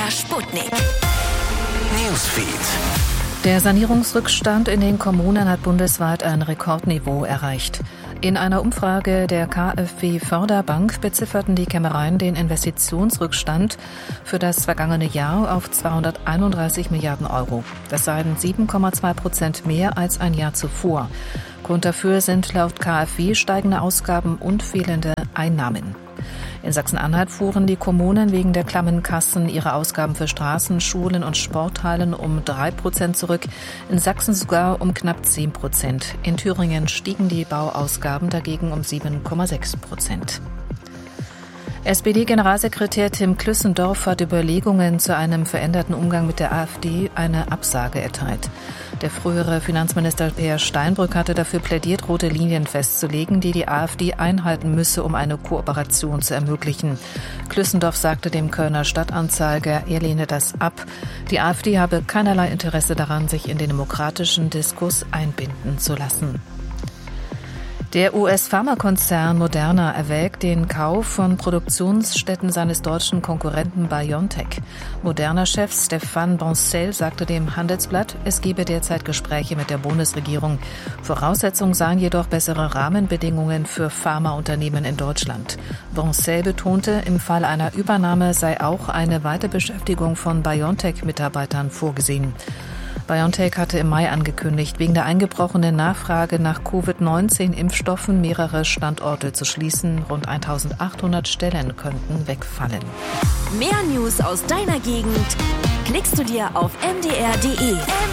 MDR Sputnik. Newsfeed. Der Sanierungsrückstand in den Kommunen hat bundesweit ein Rekordniveau erreicht. In einer Umfrage der KfW Förderbank bezifferten die Kämmereien den Investitionsrückstand für das vergangene Jahr auf 231 Milliarden Euro. Das seien 7,2% mehr als ein Jahr zuvor. Grund dafür sind laut KfW steigende Ausgaben und fehlende Einnahmen. In Sachsen-Anhalt fuhren die Kommunen wegen der klammen Kassen ihre Ausgaben für Straßen, Schulen und Sporthallen um 3% zurück, in Sachsen sogar um knapp 10%. In Thüringen stiegen die Bauausgaben dagegen um 7,6%. SPD-Generalsekretär Tim Klüssendorf hat Überlegungen zu einem veränderten Umgang mit der AfD eine Absage erteilt. Der frühere Finanzminister Peer Steinbrück hatte dafür plädiert, rote Linien festzulegen, die die AfD einhalten müsse, um eine Kooperation zu ermöglichen. Klüssendorf sagte dem Kölner Stadtanzeiger, er lehne das ab. Die AfD habe keinerlei Interesse daran, sich in den demokratischen Diskurs einbinden zu lassen. Der US-Pharmakonzern Moderna erwägt den Kauf von Produktionsstätten seines deutschen Konkurrenten BioNTech. Moderna-Chef Stéphane Bancel sagte dem Handelsblatt, es gebe derzeit Gespräche mit der Bundesregierung. Voraussetzung seien jedoch bessere Rahmenbedingungen für Pharmaunternehmen in Deutschland. Bancel betonte, im Fall einer Übernahme sei auch eine Weiterbeschäftigung von BioNTech-Mitarbeitern vorgesehen. BioNTech hatte im Mai angekündigt, wegen der eingebrochenen Nachfrage nach Covid-19-Impfstoffen mehrere Standorte zu schließen. Rund 1.800 Stellen könnten wegfallen. Mehr News aus deiner Gegend klickst du dir auf mdr.de.